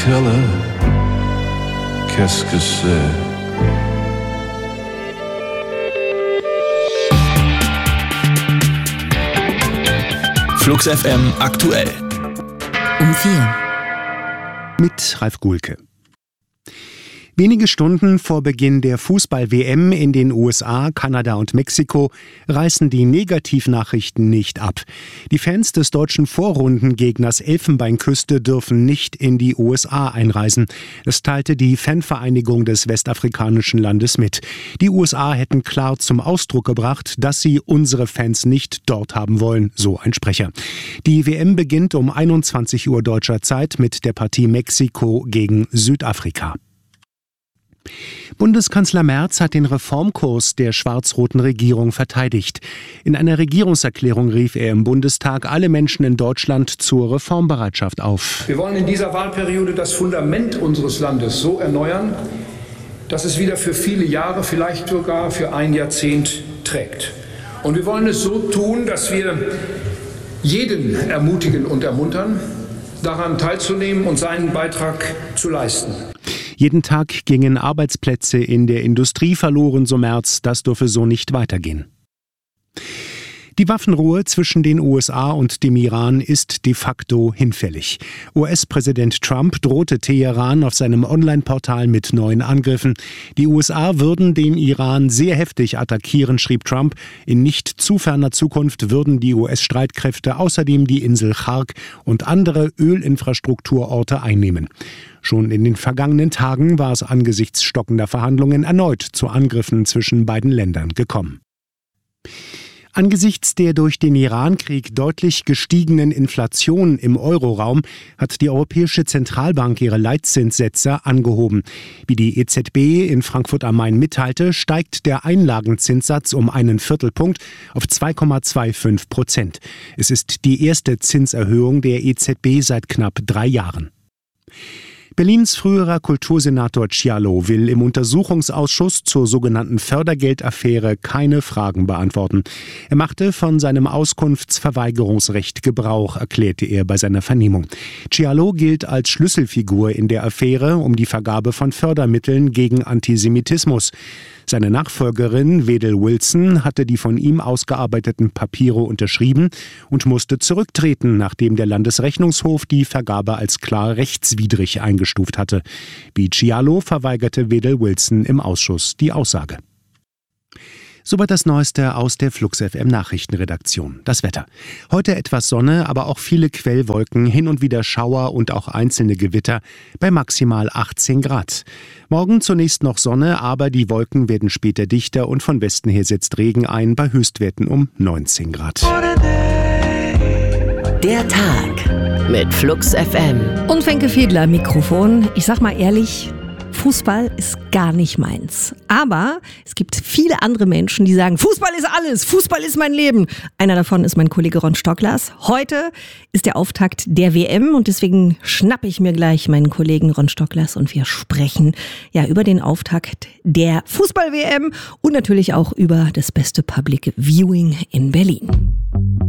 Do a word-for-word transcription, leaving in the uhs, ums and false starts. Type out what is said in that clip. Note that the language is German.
tell her qu'est-ce que c'est. Flux F M aktuell. Um vier. Mit Ralf Guhlke. Wenige Stunden vor Beginn der Fußball-W M in den U S A, Kanada und Mexiko reißen die Negativnachrichten nicht ab. Die Fans des deutschen Vorrundengegners Elfenbeinküste dürfen nicht in die U S A einreisen. Das teilte die Fanvereinigung des westafrikanischen Landes mit. Die U S A hätten klar zum Ausdruck gebracht, dass sie unsere Fans nicht dort haben wollen, so ein Sprecher. Die W M beginnt um einundzwanzig Uhr deutscher Zeit mit der Partie Mexiko gegen Südafrika. Bundeskanzler Merz hat den Reformkurs der schwarz-roten Regierung verteidigt. In einer Regierungserklärung rief er im Bundestag alle Menschen in Deutschland zur Reformbereitschaft auf. Wir wollen in dieser Wahlperiode das Fundament unseres Landes so erneuern, dass es wieder für viele Jahre, vielleicht sogar für ein Jahrzehnt trägt. Und wir wollen es so tun, dass wir jeden ermutigen und ermuntern, daran teilzunehmen und seinen Beitrag zu leisten. Jeden Tag gingen Arbeitsplätze in der Industrie verloren, so Merz. Das dürfe so nicht weitergehen. Die Waffenruhe zwischen den U S A und dem Iran ist de facto hinfällig. U S-Präsident Trump drohte Teheran auf seinem Online-Portal mit neuen Angriffen. Die U S A würden den Iran sehr heftig attackieren, schrieb Trump. In nicht zu ferner Zukunft würden die U S-Streitkräfte außerdem die Insel Chark und andere Ölinfrastrukturorte einnehmen. Schon in den vergangenen Tagen war es angesichts stockender Verhandlungen erneut zu Angriffen zwischen beiden Ländern gekommen. Angesichts der durch den Irankrieg deutlich gestiegenen Inflation im Euroraum hat die Europäische Zentralbank ihre Leitzinssätze angehoben. Wie die E Z B in Frankfurt am Main mitteilte, steigt der Einlagenzinssatz um einen Viertelpunkt auf zwei Komma fünfundzwanzig Prozent. Es ist die erste Zinserhöhung der E Z B seit knapp drei Jahren. Berlins früherer Kultursenator Cialo will im Untersuchungsausschuss zur sogenannten Fördergeldaffäre keine Fragen beantworten. Er machte von seinem Auskunftsverweigerungsrecht Gebrauch, erklärte er bei seiner Vernehmung. Cialo gilt als Schlüsselfigur in der Affäre um die Vergabe von Fördermitteln gegen Antisemitismus. Seine Nachfolgerin Wedel Wilson hatte die von ihm ausgearbeiteten Papiere unterschrieben und musste zurücktreten, nachdem der Landesrechnungshof die Vergabe als klar rechtswidrig eingestuft hatte. Wie Cialo verweigerte Wedel Wilson im Ausschuss die Aussage. Soweit das Neueste aus der Flux F M Nachrichtenredaktion. Das Wetter. Heute etwas Sonne, aber auch viele Quellwolken, hin und wieder Schauer und auch einzelne Gewitter bei maximal achtzehn Grad. Morgen zunächst noch Sonne, aber die Wolken werden später dichter und von Westen her setzt Regen ein bei Höchstwerten um neunzehn Grad. Der Tag mit Flux F M. Und Wenke Fiedler am Mikrofon. Ich sag mal ehrlich, Fußball ist gar nicht meins. Aber es gibt viele andere Menschen, die sagen, Fußball ist alles, Fußball ist mein Leben. Einer davon ist mein Kollege Ron Stocklas. Heute ist der Auftakt der W M und deswegen schnappe ich mir gleich meinen Kollegen Ron Stocklas und wir sprechen ja über den Auftakt der Fußball-W M und natürlich auch über das beste Public Viewing in Berlin.